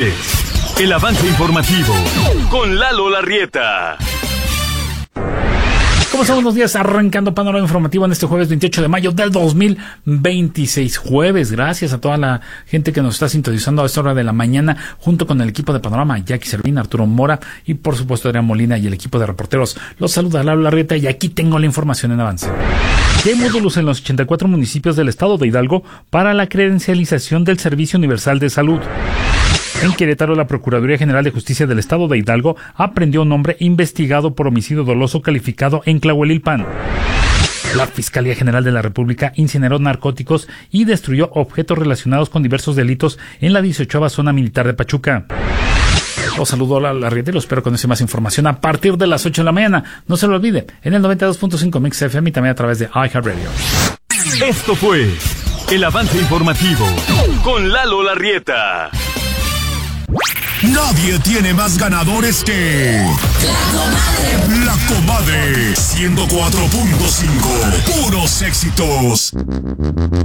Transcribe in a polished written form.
El avance informativo con Lalo Larrieta. ¿Cómo están? Buenos días, arrancando panorama informativo en este jueves 28 de mayo del 2026. Jueves, gracias a toda la gente que nos está sintonizando a esta hora de la mañana, junto con el equipo de Panorama, Jackie Servín, Arturo Mora y por supuesto Adrián Molina y el equipo de reporteros. Los saluda Lalo Larrieta y aquí tengo la información en avance. Hay módulos en los 84 municipios del estado de Hidalgo para la credencialización del Servicio Universal de Salud. En Querétaro, la Procuraduría General de Justicia del Estado de Hidalgo aprendió a un hombre investigado por homicidio doloso calificado en Tlahuelilpan. La Fiscalía General de la República incineró narcóticos y destruyó objetos relacionados con diversos delitos en la 18ª Zona Militar de Pachuca. Los saludo a la Larrieta y los espero con más información a partir de las 8 de la mañana. No se lo olvide, en el 92.5 Mix FM y también a través de iHeartRadio. Esto fue el avance informativo con Lalo Larrieta. Nadie tiene más ganadores que La Comadre 104.5. Puros éxitos.